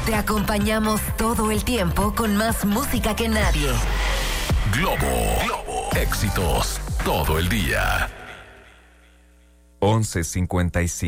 Te acompañamos todo el tiempo con más música que nadie. Globo. Éxitos todo el día. 11:55